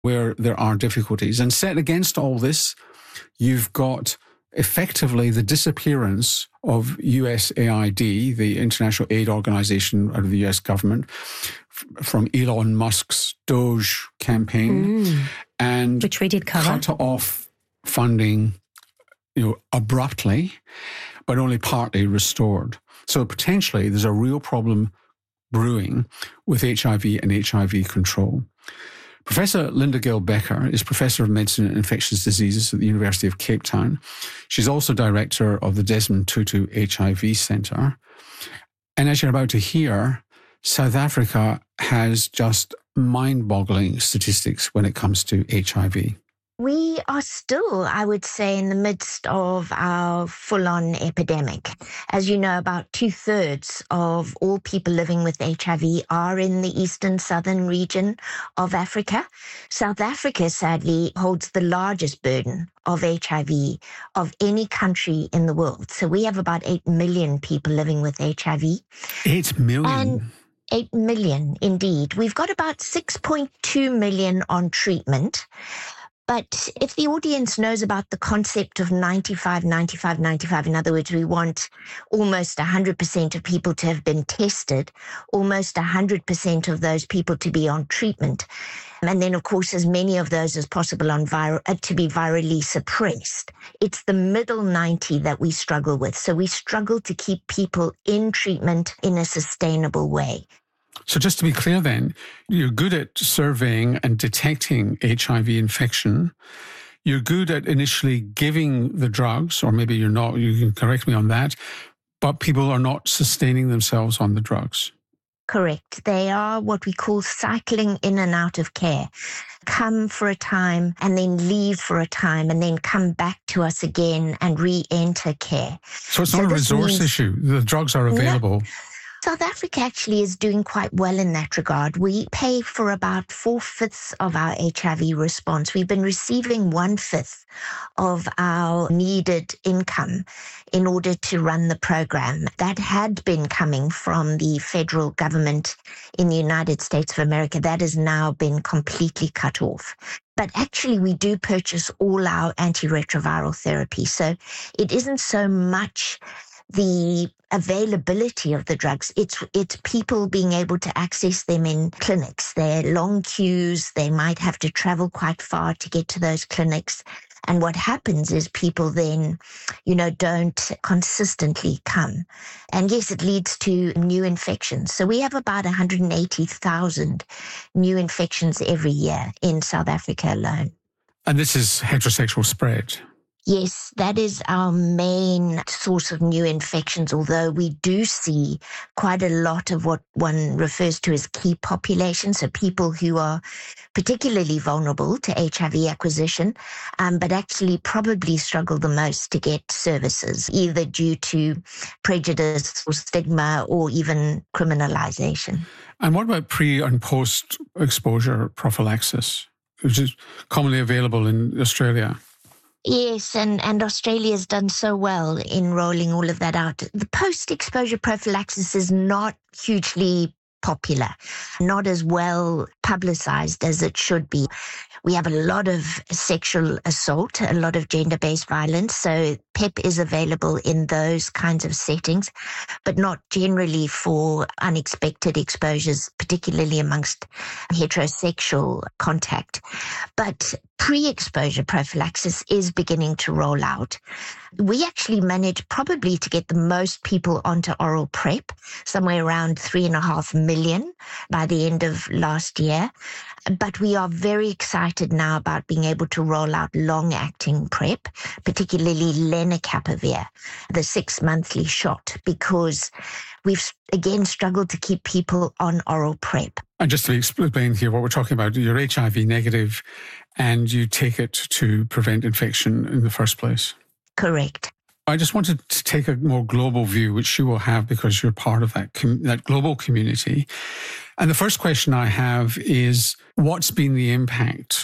where there are difficulties. And set against all this, you've got effectively the disappearance of USAID, the International Aid Organization out of the US government, from Elon Musk's Doge campaign, and which we did cover. Cut off funding, abruptly, but only partly restored. So potentially there's a real problem brewing with HIV and HIV control. Professor Linda Gill Becker is Professor of Medicine and Infectious Diseases at the University of Cape Town. She's also Director of the Desmond Tutu HIV Centre. And as you're about to hear, South Africa has just mind-boggling statistics when it comes to HIV. We are still, I would say, in the midst of our full-on epidemic. As you know, about 2/3 of all people living with HIV are in the eastern southern region of Africa. South Africa, sadly, holds the largest burden of HIV of any country in the world. So we have about 8 million people living with HIV. 8 million? And 8 million, indeed. We've got about 6.2 million on treatment. But if the audience knows about the concept of 95, 95, 95, in other words, we want almost 100% of people to have been tested, almost 100% of those people to be on treatment, and then, of course, as many of those as possible to be virally suppressed. It's the middle 90 that we struggle with. So we struggle to keep people in treatment in a sustainable way. So just to be clear then, you're good at surveying and detecting HIV infection. You're good at initially giving the drugs, or maybe you're not, you can correct me on that, but people are not sustaining themselves on the drugs. Correct. They are what we call cycling in and out of care. Come for a time and then leave for a time and then come back to us again and re-enter care. So it's not a resource issue. The drugs are available. No. South Africa actually is doing quite well in that regard. We pay for about 4/5 of our HIV response. We've been receiving 1/5 of our needed income in order to run the program. That had been coming from the federal government in the United States of America. That has now been completely cut off. But actually, we do purchase all our antiretroviral therapy. So it isn't so much the availability of the drugs. It's people being able to access them in clinics. They're long queues. They might have to travel quite far to get to those clinics. And what happens is people then, don't consistently come. And yes, it leads to new infections. So we have about 180,000 new infections every year in South Africa alone. And this is heterosexual spread. Yes, that is our main source of new infections, although we do see quite a lot of what one refers to as key populations, so people who are particularly vulnerable to HIV acquisition, but actually probably struggle the most to get services, either due to prejudice or stigma or even criminalization. And what about pre- and post-exposure prophylaxis, which is commonly available in Australia? Yes, and Australia has done so well in rolling all of that out. The post-exposure prophylaxis is not hugely popular, not as well publicized as it should be. We have a lot of sexual assault, a lot of gender-based violence, so PEP is available in those kinds of settings, but not generally for unexpected exposures, particularly amongst heterosexual contact. But pre-exposure prophylaxis is beginning to roll out. We actually managed probably to get the most people onto oral PrEP, somewhere around 3.5 million by the end of last year. But we are very excited now about being able to roll out long-acting PrEP, particularly lenacapavir, the 6-monthly shot, because we've again struggled to keep people on oral PrEP. And just to explain here what we're talking about, you're HIV negative and you take it to prevent infection in the first place. Correct. I just wanted to take a more global view, which you will have because you're part of that global community. And the first question I have is, what's been the impact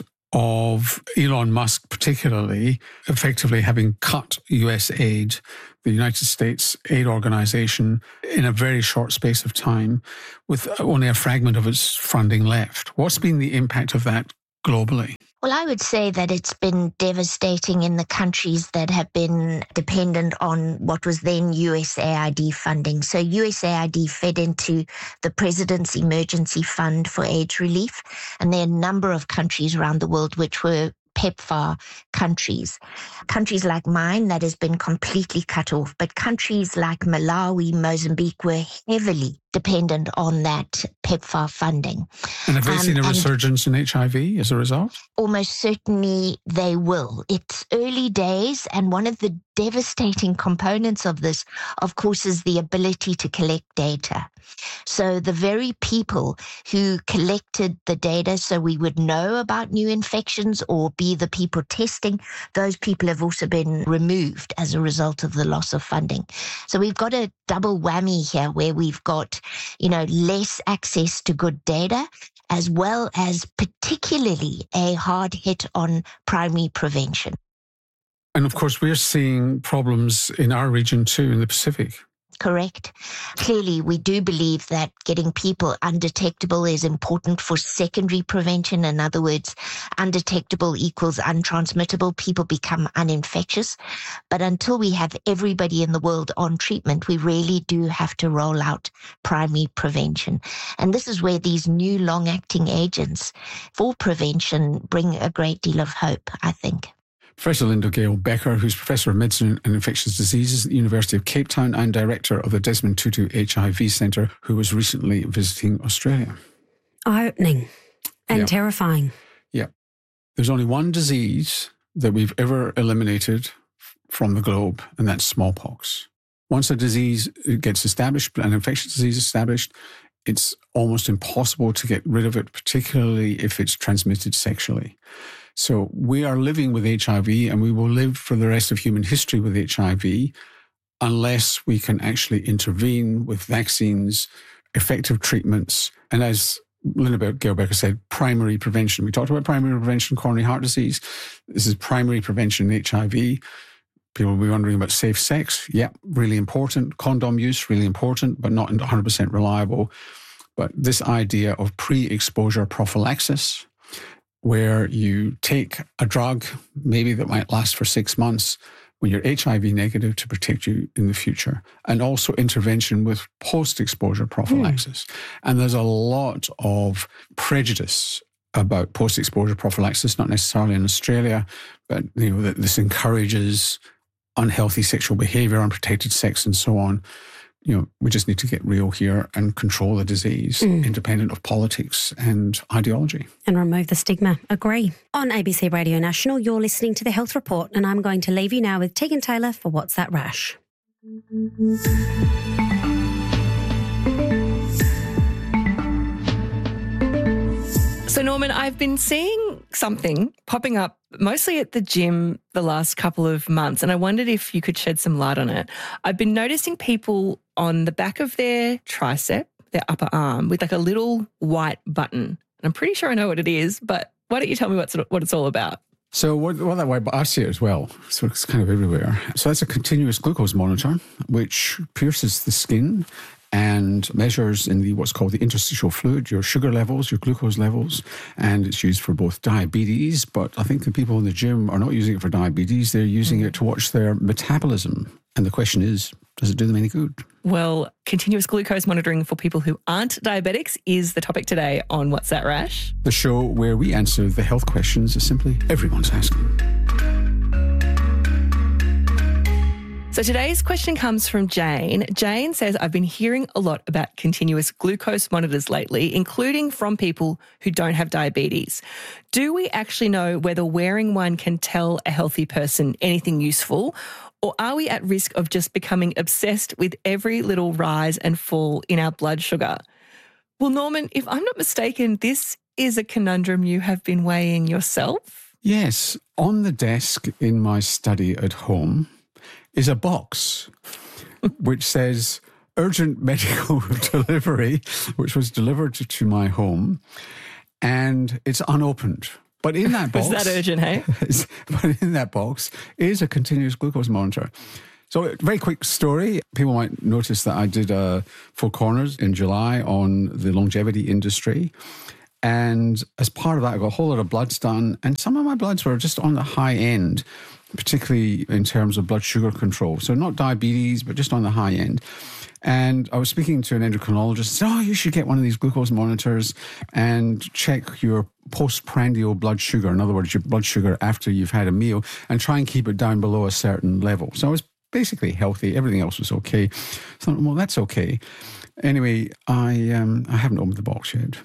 of Elon Musk particularly effectively having cut US aid, the United States aid organization, in a very short space of time with only a fragment of its funding left? What's been the impact of that globally? Well, I would say that it's been devastating in the countries that have been dependent on what was then USAID funding. So USAID fed into the President's Emergency Fund for AIDS relief. And there are a number of countries around the world which were PEPFAR countries. Countries like mine, that has been completely cut off, but countries like Malawi, Mozambique were heavily dependent on that PEPFAR funding. And have they seen a resurgence in HIV as a result? Almost certainly they will. It's early days, and one of the devastating components of this, of course, is the ability to collect data. So the very people who collected the data so we would know about new infections or be the people testing, those people have also been removed as a result of the loss of funding. So we've got a double whammy here where we've got, less access to good data, as well as particularly a hard hit on primary prevention. And of course, we're seeing problems in our region too, in the Pacific. Correct. Clearly, we do believe that getting people undetectable is important for secondary prevention. In other words, undetectable equals untransmittable. People become uninfectious. But until we have everybody in the world on treatment, we really do have to roll out primary prevention. And this is where these new long-acting agents for prevention bring a great deal of hope, I think. Professor Linda Gale Becker, who's Professor of Medicine and Infectious Diseases at the University of Cape Town and Director of the Desmond Tutu HIV Centre, who was recently visiting Australia. Eye-opening and terrifying. Yeah. There's only one disease that we've ever eliminated from the globe, and that's smallpox. Once a disease gets established, an infectious disease established, it's almost impossible to get rid of it, particularly if it's transmitted sexually. So we are living with HIV, and we will live for the rest of human history with HIV unless we can actually intervene with vaccines, effective treatments, and as Linda Gale Becker said, primary prevention. We talked about primary prevention, coronary heart disease. This is primary prevention in HIV. People will be wondering about safe sex. Yeah, really important. Condom use, really important, but not 100% reliable. But this idea of pre-exposure prophylaxis, where you take a drug, maybe that might last for 6 months when you're HIV negative to protect you in the future, and also intervention with post-exposure prophylaxis. And there's a lot of prejudice about post-exposure prophylaxis, not necessarily in Australia, but that this encourages unhealthy sexual behavior, unprotected sex, and so on. We just need to get real here and control the disease, independent of politics and ideology. And remove the stigma. Agree. On ABC Radio National, you're listening to The Health Report, and I'm going to leave you now with Tegan Taylor for What's That Rash? So, Norman, I've been seeing something popping up mostly at the gym the last couple of months, and I wondered if you could shed some light on it. I've been noticing people on the back of their tricep, their upper arm, with like a little white button. And I'm pretty sure I know what it is, but why don't you tell me what it's all about? So what that way, I see it as well. So it's kind of everywhere. So that's a continuous glucose monitor, which pierces the skin and measures in what's called the interstitial fluid, your sugar levels, your glucose levels, and it's used for both diabetes, but I think the people in the gym are not using it for diabetes, they're using it to watch their metabolism. And the question is, does it do them any good? Well, continuous glucose monitoring for people who aren't diabetics is the topic today on What's That Rash? The show where we answer the health questions that simply everyone's asking. So today's question comes from Jane. Jane says, I've been hearing a lot about continuous glucose monitors lately, including from people who don't have diabetes. Do we actually know whether wearing one can tell a healthy person anything useful, or are we at risk of just becoming obsessed with every little rise and fall in our blood sugar? Well, Norman, if I'm not mistaken, this is a conundrum you have been weighing yourself. Yes. On the desk in my study at home is a box which says urgent medical delivery, which was delivered to my home, and it's unopened. But in that box... Is that urgent, hey? But in that box is a continuous glucose monitor. So, very quick story. People might notice that I did Four Corners in July on the longevity industry. And as part of that, I got a whole lot of bloods done. And some of my bloods were just on the high end, particularly in terms of blood sugar control. So not diabetes, but just on the high end. And I was speaking to an endocrinologist, said, you should get one of these glucose monitors and check your postprandial blood sugar. In other words, your blood sugar after you've had a meal, and try and keep it down below a certain level. So I was basically healthy. Everything else was okay. So I thought, well, that's okay. Anyway, I haven't opened the box yet.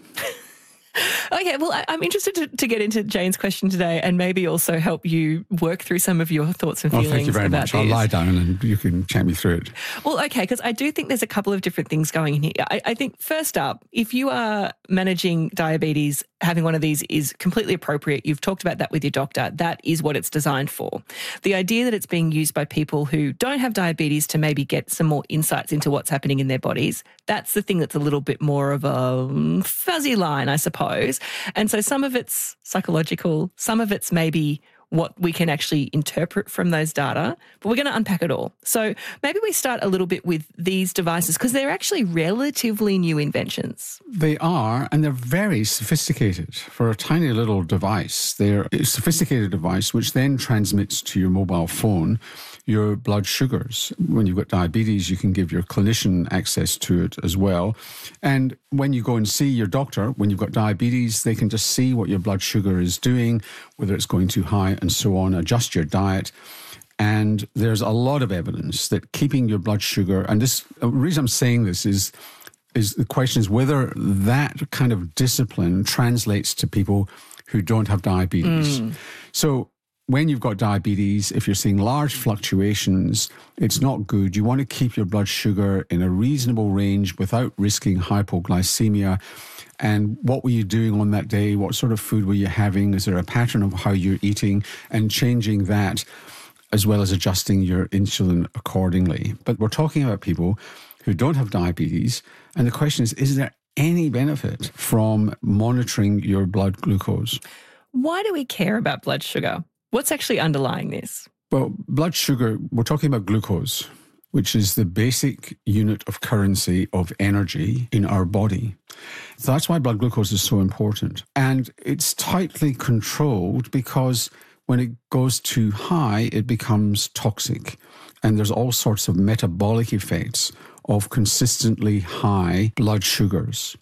Okay, well, I'm interested to get into Jane's question today and maybe also help you work through some of your thoughts and feelings about thank you very much. I'll lie down and you can chat me through it. Well, okay, because I do think there's a couple of different things going in here. I think first up, if you are managing diabetes, having one of these is completely appropriate. You've talked about that with your doctor. That is what it's designed for. The idea that it's being used by people who don't have diabetes to maybe get some more insights into what's happening in their bodies, that's the thing that's a little bit more of a fuzzy line, I suppose. And so some of it's psychological, some of it's maybe what we can actually interpret from those data, but we're going to unpack it all. So maybe we start a little bit with these devices because they're actually relatively new inventions. They are, and they're very sophisticated. For a tiny little device, they're a sophisticated device which then transmits to your mobile phone your blood sugars. When you've got diabetes, you can give your clinician access to it as well. And when you go and see your doctor, when you've got diabetes, they can just see what your blood sugar is doing, whether it's going too high and so on, adjust your diet. And there's a lot of evidence that keeping your blood sugar, and the reason I'm saying this is the question is whether that kind of discipline translates to people who don't have diabetes. So when you've got diabetes, if you're seeing large fluctuations, it's not good. You want to keep your blood sugar in a reasonable range without risking hypoglycemia. And what were you doing on that day? What sort of food were you having? Is there a pattern of how you're eating? And changing that, as well as adjusting your insulin accordingly. But we're talking about people who don't have diabetes. And the question is there any benefit from monitoring your blood glucose? Why do we care about blood sugar? What's actually underlying this? Well, blood sugar, we're talking about glucose, which is the basic unit of currency of energy in our body. So that's why blood glucose is so important. And it's tightly controlled because when it goes too high, it becomes toxic. And there's all sorts of metabolic effects of consistently high blood sugars.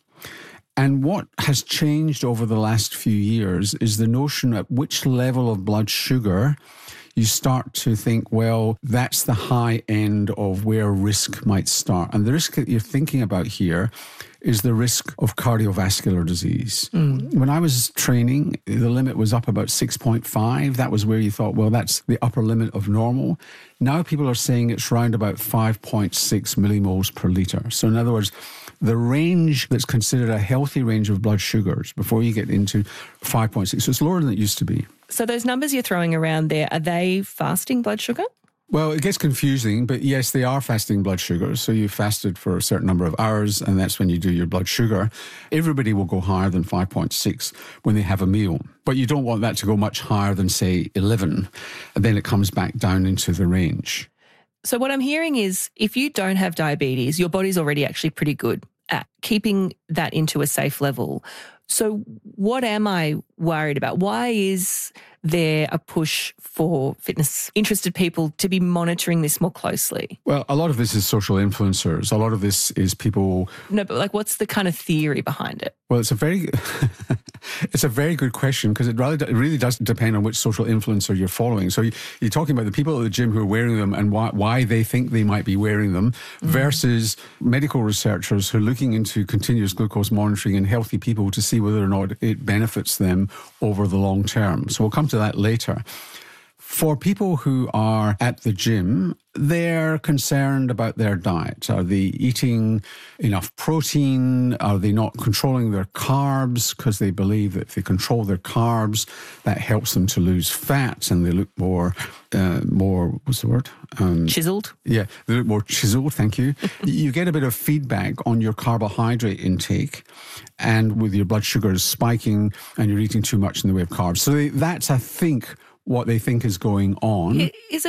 And what has changed over the last few years is the notion at which level of blood sugar you start to think, well, that's the high end of where risk might start. And the risk that you're thinking about here is the risk of cardiovascular disease. When I was training, the limit was up about 6.5. That was where you thought, well, that's the upper limit of normal. Now people are saying it's around about 5.6 millimoles per litre. So in other words, the range that's considered a healthy range of blood sugars before you get into 5.6. So it's lower than it used to be. So those numbers you're throwing around there, are they fasting blood sugar? Well, it gets confusing, but yes, they are fasting blood sugar. So you fasted for a certain number of hours, and that's when you do your blood sugar. Everybody will go higher than 5.6 when they have a meal. But you don't want that to go much higher than, say, 11. And then it comes back down into the range. So what I'm hearing is if you don't have diabetes, your body's already actually pretty good at keeping that into a safe level. So what am I worried about? Why is there a push for fitness-interested people to be monitoring this more closely? Well, a lot of this is social influencers. A lot of this is people... No, but like what's the kind of theory behind it? Well, it's a very good question because it really does depend on which social influencer you're following. So you're talking about the people at the gym who are wearing them and why they think they might be wearing them versus medical researchers who are looking into continuous glucose monitoring in healthy people to see whether or not it benefits them over the long term. So we'll come to that later. For people who are at the gym, they're concerned about their diet. Are they eating enough protein? Are they not controlling their carbs? Because they believe that if they control their carbs, that helps them to lose fat and they look more what's the word? Chiseled? Yeah, they look more chiseled, thank you. You get a bit of feedback on your carbohydrate intake and with your blood sugars spiking and you're eating too much in the way of carbs. So that's, I think, what they think is going on. Is it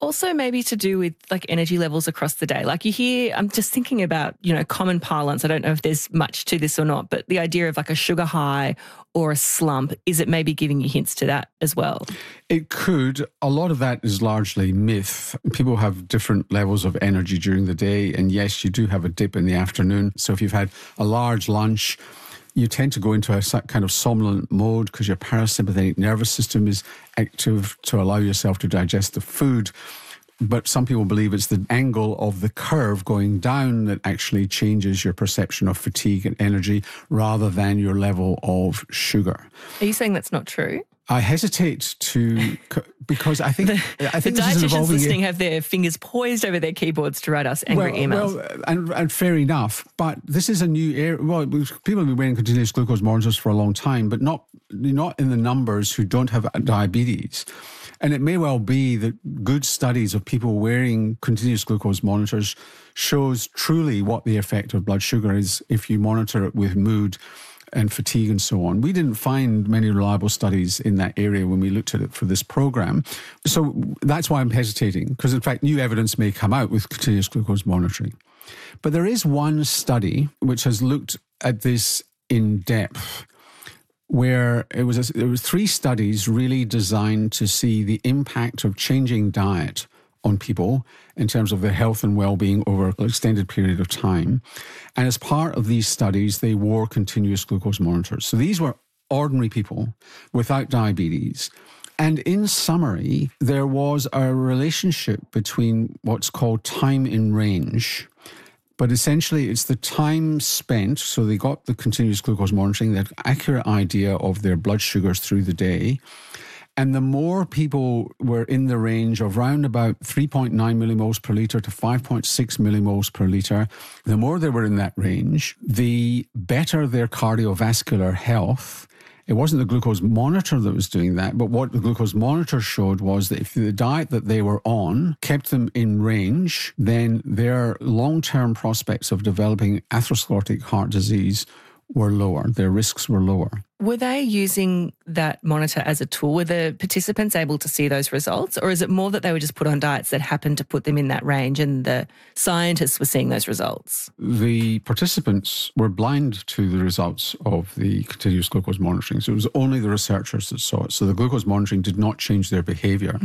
also maybe to do with like energy levels across the day? Like you hear, I'm just thinking about, common parlance. I don't know if there's much to this or not, but the idea of like a sugar high or a slump, is it maybe giving you hints to that as well? It could. A lot of that is largely myth. People have different levels of energy during the day. And yes, you do have a dip in the afternoon. So if you've had a large lunch, you tend to go into a kind of somnolent mode because your parasympathetic nervous system is active to allow yourself to digest the food. But some people believe it's the angle of the curve going down that actually changes your perception of fatigue and energy rather than your level of sugar. Are you saying that's not true? I hesitate to, because I think the dietitians listening have their fingers poised over their keyboards to write us angry emails. Well, and fair enough, but this is a new area. Well, people have been wearing continuous glucose monitors for a long time, but not in the numbers who don't have diabetes. And it may well be that good studies of people wearing continuous glucose monitors shows truly what the effect of blood sugar is if you monitor it with mood and fatigue and so on. We didn't find many reliable studies in that area when we looked at it for this program. So that's why I'm hesitating, because in fact new evidence may come out with continuous glucose monitoring. But there is one study which has looked at this in depth, where there was 3 studies really designed to see the impact of changing diet on people in terms of their health and well-being over an extended period of time. And as part of these studies, they wore continuous glucose monitors. So these were ordinary people without diabetes. And in summary, there was a relationship between what's called time in range. But essentially, it's the time spent, so they got the continuous glucose monitoring, that accurate idea of their blood sugars through the day. And the more people were in the range of around about 3.9 millimoles per litre to 5.6 millimoles per litre, the more they were in that range, the better their cardiovascular health. It wasn't the glucose monitor that was doing that, but what the glucose monitor showed was that if the diet that they were on kept them in range, then their long-term prospects of developing atherosclerotic heart disease were lower. Their risks were lower. Were they using that monitor as a tool? Were the participants able to see those results? Or is it more that they were just put on diets that happened to put them in that range and the scientists were seeing those results? The participants were blind to the results of the continuous glucose monitoring. So it was only the researchers that saw it. So the glucose monitoring did not change their behaviour.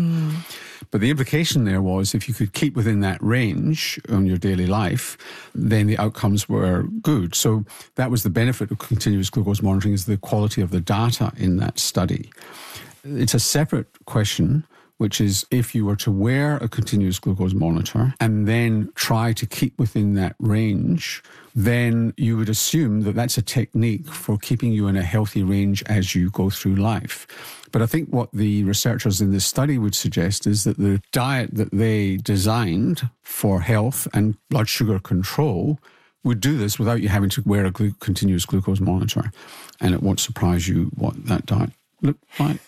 But the implication there was if you could keep within that range on your daily life, then the outcomes were good. So that was the benefit of continuous glucose monitoring, is the quality of the data in that study. It's a separate question, which is if you were to wear a continuous glucose monitor and then try to keep within that range, then you would assume that that's a technique for keeping you in a healthy range as you go through life. But I think what the researchers in this study would suggest is that the diet that they designed for health and blood sugar control would do this without you having to wear a continuous glucose monitor. And it won't surprise you what that diet looked like.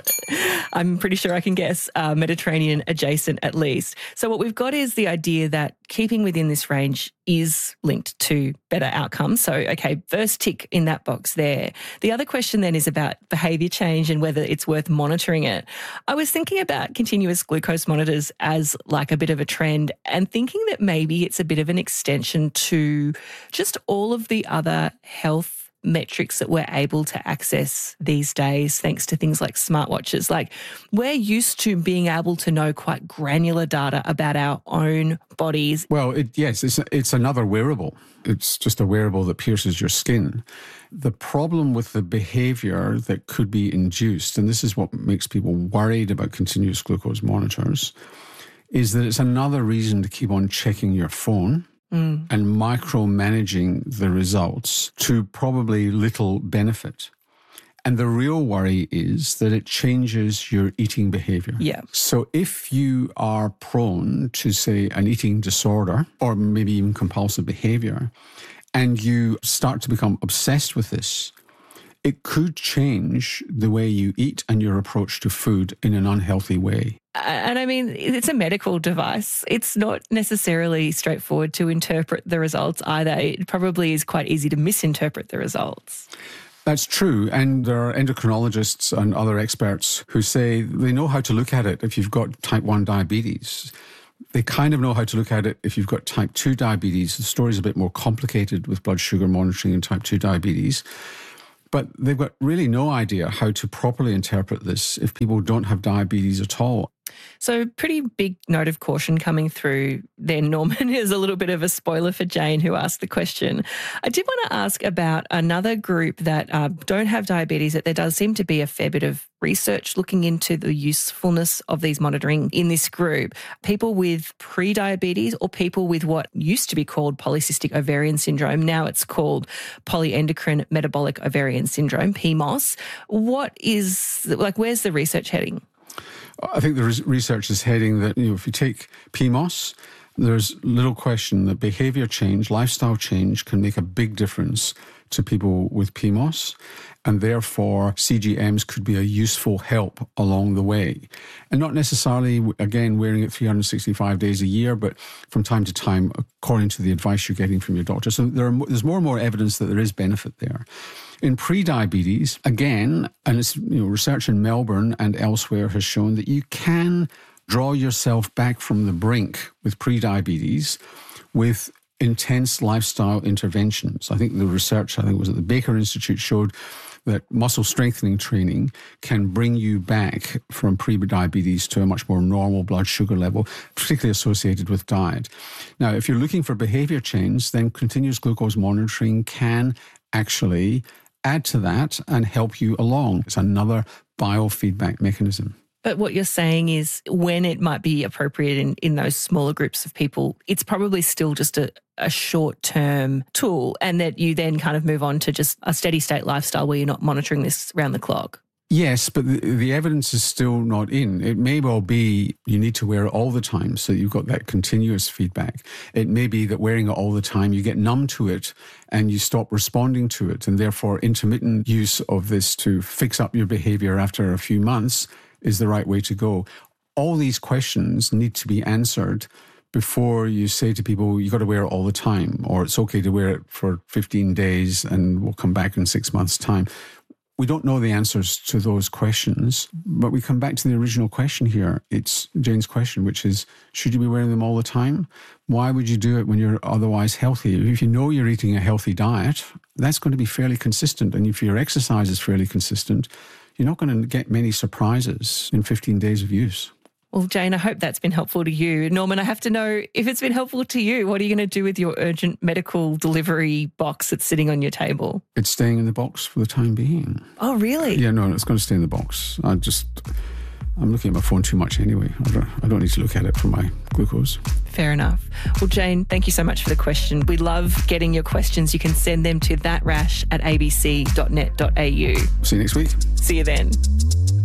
I'm pretty sure I can guess Mediterranean adjacent at least. So what we've got is the idea that keeping within this range is linked to better outcomes. So, okay, first tick in that box there. The other question then is about behaviour change and whether it's worth monitoring it. I was thinking about continuous glucose monitors as like a bit of a trend and thinking that maybe it's a bit of an extension to just all of the other health metrics that we're able to access these days thanks to things like smartwatches. Like we're used to being able to know quite granular data about our own bodies. Well, it's another wearable. It's just a wearable that pierces your skin. The problem with the behaviour that could be induced, and this is what makes people worried about continuous glucose monitors, is that it's another reason to keep on checking your phone and micromanaging the results to probably little benefit. And the real worry is that it changes your eating behaviour. Yeah. So if you are prone to, say, an eating disorder or maybe even compulsive behaviour, and you start to become obsessed with this, it could change the way you eat and your approach to food in an unhealthy way. And I mean, it's a medical device. It's not necessarily straightforward to interpret the results either. It probably is quite easy to misinterpret the results. That's true. And there are endocrinologists and other experts who say they know how to look at it if you've got type 1 diabetes. They kind of know how to look at it if you've got type 2 diabetes. The story's a bit more complicated with blood sugar monitoring in type 2 diabetes. But they've got really no idea how to properly interpret this if people don't have diabetes at all. So pretty big note of caution coming through there, Norman. Is a little bit of a spoiler for Jane, who asked the question. I did want to ask about another group that don't have diabetes, that there does seem to be a fair bit of research looking into the usefulness of these monitoring in this group. People with pre-diabetes or people with what used to be called polycystic ovarian syndrome. Now it's called polyendocrine metabolic ovarian syndrome, PMOS. Where's the research heading? I think the research is heading that, if you take PMOS, there's little question that behaviour change, lifestyle change can make a big difference to people with PMOS, and therefore CGMs could be a useful help along the way. And not necessarily, again, wearing it 365 days a year, but from time to time, according to the advice you're getting from your doctor. So there's more and more evidence that there is benefit there. In pre-diabetes, again, and it's research in Melbourne and elsewhere has shown that you can draw yourself back from the brink with pre-diabetes with intense lifestyle interventions. I think the research, it was at the Baker Institute, showed that muscle strengthening training can bring you back from pre-diabetes to a much more normal blood sugar level, particularly associated with diet. Now, if you're looking for behavior change, then continuous glucose monitoring can actually add to that and help you along. It's another biofeedback mechanism. But what you're saying is when it might be appropriate in those smaller groups of people, it's probably still just a short-term tool, and that you then kind of move on to just a steady state lifestyle where you're not monitoring this round the clock. Yes, but the evidence is still not in. It may well be you need to wear it all the time so you've got that continuous feedback. It may be that wearing it all the time, you get numb to it and you stop responding to it, and therefore intermittent use of this to fix up your behaviour after a few months is the right way to go. All these questions need to be answered before you say to people, you've got to wear it all the time, or it's okay to wear it for 15 days and we'll come back in 6 months' time. We don't know the answers to those questions, but we come back to the original question here. It's Jane's question, which is, should you be wearing them all the time? Why would you do it when you're otherwise healthy? If you know you're eating a healthy diet, that's going to be fairly consistent. And if your exercise is fairly consistent, you're not going to get many surprises in 15 days of use. Well, Jane, I hope that's been helpful to you. Norman, I have to know, if it's been helpful to you, what are you going to do with your urgent medical delivery box that's sitting on your table? It's staying in the box for the time being. Oh, really? Yeah, no, it's going to stay in the box. I'm looking at my phone too much anyway. I don't need to look at it for my glucose. Fair enough. Well, Jane, thank you so much for the question. We love getting your questions. You can send them to thatrash@abc.net.au. See you next week. See you then.